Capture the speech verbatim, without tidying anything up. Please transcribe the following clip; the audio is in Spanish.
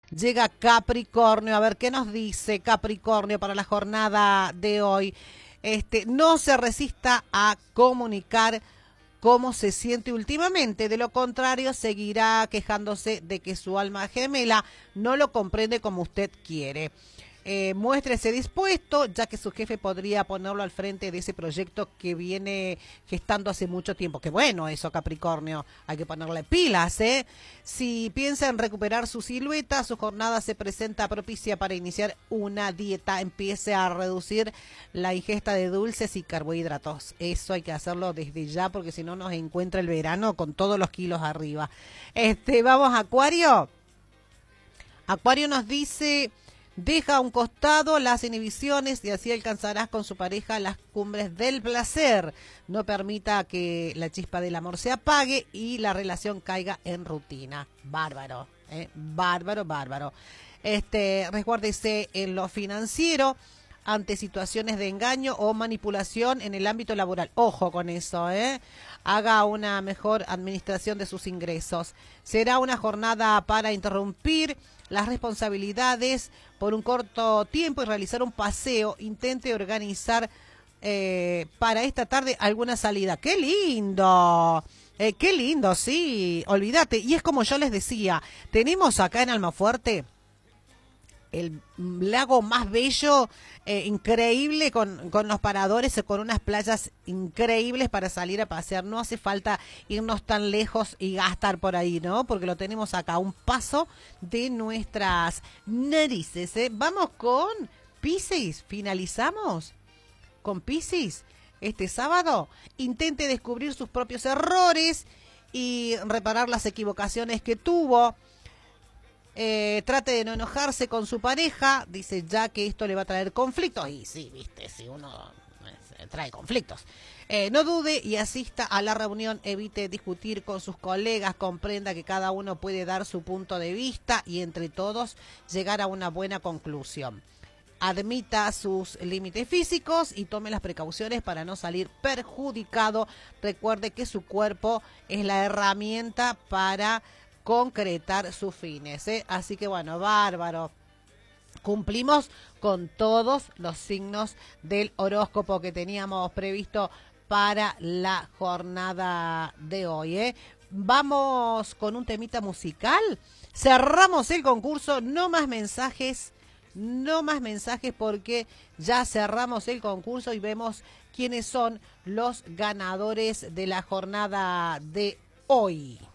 llega Capricornio. A ver, ¿qué nos dice Capricornio para la jornada de hoy? Este, no se resista a comunicar cómo se siente últimamente. De lo contrario, seguirá quejándose de que su alma gemela no lo comprende como usted quiere. Eh, muéstrese dispuesto, ya que su jefe podría ponerlo al frente de ese proyecto que viene gestando hace mucho tiempo. Qué bueno eso, Capricornio. Hay que ponerle pilas, ¿eh? Si piensa en recuperar su silueta, su jornada se presenta propicia para iniciar una dieta. Empiece a reducir la ingesta de dulces y carbohidratos. Eso hay que hacerlo desde ya, porque si no nos encuentra el verano con todos los kilos arriba. Este, vamos, Acuario. Acuario nos dice: deja a un costado las inhibiciones y así alcanzarás con su pareja las cumbres del placer. No permita que la chispa del amor se apague y la relación caiga en rutina. Bárbaro, ¿eh? Bárbaro, bárbaro. Este, resguárdese en lo financiero ante situaciones de engaño o manipulación en el ámbito laboral. Ojo con eso, ¿eh? Haga una mejor administración de sus ingresos. Será una jornada para interrumpir las responsabilidades por un corto tiempo y realizar un paseo. Intente organizar eh, para esta tarde alguna salida. ¡Qué lindo! Eh, ¡Qué lindo! Sí, olvídate. Y es como yo les decía, tenemos acá en Almafuerte el lago más bello, eh, increíble, con, con los paradores, con unas playas increíbles para salir a pasear. No hace falta irnos tan lejos y gastar por ahí, ¿no? Porque lo tenemos acá, a un paso de nuestras narices, ¿eh? Vamos con Piscis, finalizamos con Piscis este sábado. Intente descubrir sus propios errores y reparar las equivocaciones que tuvo. Eh, trate de no enojarse con su pareja, dice, ya que esto le va a traer conflictos. Y sí, viste, si uno eh, trae conflictos. Eh, no dude y asista a la reunión, evite discutir con sus colegas, comprenda que cada uno puede dar su punto de vista y entre todos llegar a una buena conclusión. Admita sus límites físicos y tome las precauciones para no salir perjudicado. Recuerde que su cuerpo es la herramienta para concretar sus fines, ¿eh? Así que bueno, bárbaro. Cumplimos con todos los signos del horóscopo que teníamos previsto para la jornada de hoy, ¿eh? Vamos con un temita musical. Cerramos el concurso. No más mensajes, no más mensajes porque ya cerramos el concurso y vemos quiénes son los ganadores de la jornada de hoy.